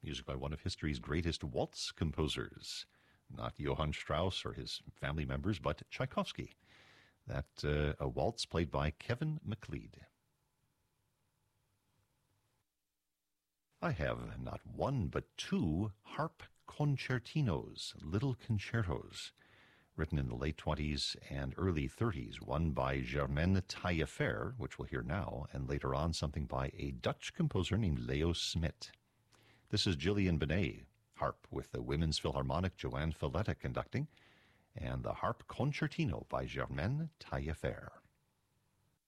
music by one of history's greatest waltz composers. Not Johann Strauss or his family members, but Tchaikovsky. That a waltz played by Kevin MacLeod. I have not one but two harp concertinos, little concertos, written in the late 20s and early 30s, one by Germaine Taillefer, which we'll hear now, and later on something by a Dutch composer named Leo Smit. This is Gillian Benet, harp, with the Women's Philharmonic Joanne Falletta conducting, and the Harp Concertino by Germaine Taillefer.